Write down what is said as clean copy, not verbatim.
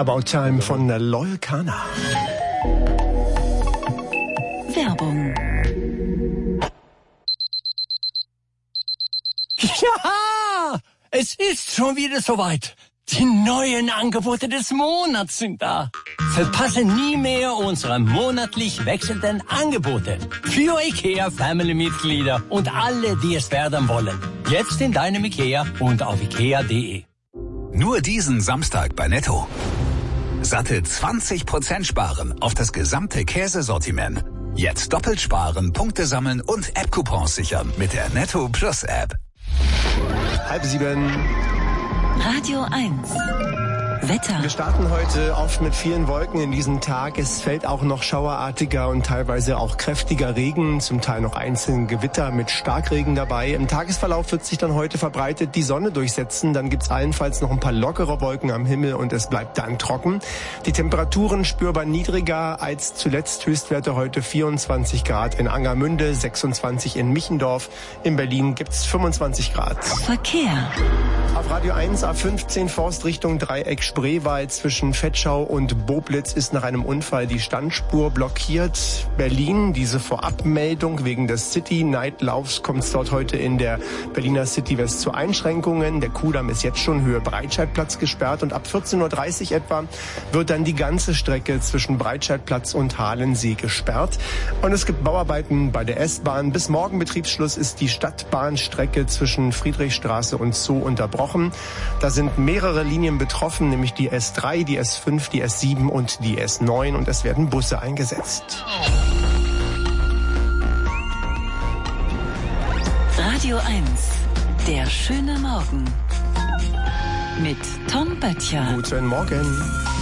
About Time von Loyal Kana. Werbung. Ja, es ist schon wieder soweit. Die neuen Angebote des Monats sind da. Verpasse nie mehr unsere monatlich wechselnden Angebote. Für IKEA-Family-Mitglieder und alle, die es werden wollen. Jetzt in deinem IKEA und auf ikea.de. Nur diesen Samstag bei Netto. Satte 20% sparen auf das gesamte Käsesortiment. Jetzt doppelt sparen, Punkte sammeln und App-Coupons sichern mit der Netto Plus App. 6:30. Radio 1. Wetter. Wir starten heute oft mit vielen Wolken in diesem Tag. Es fällt auch noch schauerartiger und teilweise auch kräftiger Regen, zum Teil noch einzelne Gewitter mit Starkregen dabei. Im Tagesverlauf wird sich dann heute verbreitet die Sonne durchsetzen. Dann gibt's allenfalls noch ein paar lockere Wolken am Himmel und es bleibt dann trocken. Die Temperaturen spürbar niedriger als zuletzt. Höchstwerte heute 24 Grad in Angermünde, 26 in Michendorf. In Berlin gibt's 25 Grad. Verkehr. Auf Radio 1 A15 Forst Richtung Dreieck Spreewald zwischen Vetschau und Boblitz ist nach einem Unfall die Standspur blockiert. Berlin, diese Vorabmeldung wegen des City-Night-Laufs kommt es dort heute in der Berliner City West zu Einschränkungen. Der Kudamm ist jetzt schon Höhe Breitscheidplatz gesperrt und ab 14:30 Uhr etwa wird dann die ganze Strecke zwischen Breitscheidplatz und Halensee gesperrt. Und es gibt Bauarbeiten bei der S-Bahn. Bis morgen Betriebsschluss ist die Stadtbahnstrecke zwischen Friedrichstraße und Zoo unterbrochen. Da sind mehrere Linien betroffen, nämlich die S3, die S5, die S7 und die S9 und es werden Busse eingesetzt. Radio 1. Der schöne Morgen. Mit Tom Böttcher. Guten Morgen.